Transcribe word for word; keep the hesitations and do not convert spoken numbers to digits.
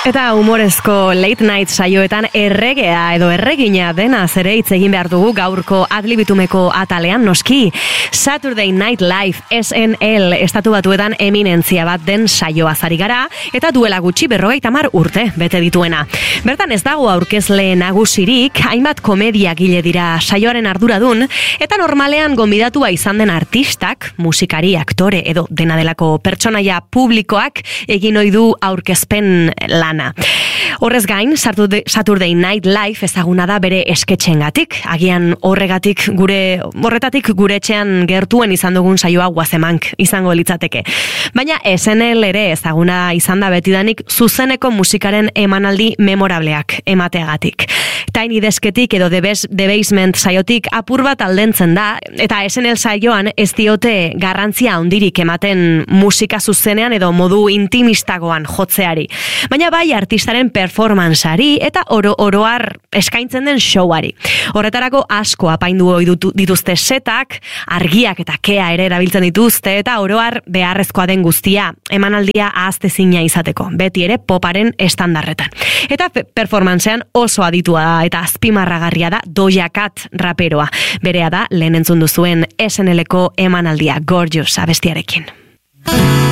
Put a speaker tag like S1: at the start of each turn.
S1: Eta humorezko late night saioetan erregea edo erregina dena zere hitz egin behar dugu gaurko adlibitumeko atalean noski. Saturday Night Live S N L estatu batuetan eminentzia bat den saioa zari gara eta duela gutxi berrogeita hamar urte bete dituena. Bertan ez dago aurkezle nagusirik, hainbat komedia gile dira saioaren arduradun eta normalean gonbidatua izan den artistak, musikari, aktore edo dena delako pertsonaia publikoak egin ohi du aurkezpen lan. Horrez gain, Saturday Night Live ezaguna da bere esketxengatik. Agian horregatik gure horretatik gure etxean gertuen izan dugun saioa guazemank izango litzateke. Baina S N L ere ezaguna izan da betidanik zuzeneko musikaren emanaldi memorableak emateagatik. Tiny Desketik edo The Basement saiotik apur bat aldentzen da, eta S N L saioan ez diote garrantzia handirik ematen musika zuzenean edo modu intimistagoan jotzeari. Baina bai artistaren performanceari eta oro oroar eskaintzen den showari. Horretarako asko apaindu ohi dituzte setak, argiak eta kea ere erabiltzen dituzte eta oroar beharrezkoa den guztia emanaldia ahaztezina izateko, beti ere poparen estandarretan. Eta performancean oso aditua da eta azpimarragarria da Doja Cat raperoa. Berea da lehen entzun duzuen S N L-ko emanaldia Gorgeous abestiarekin.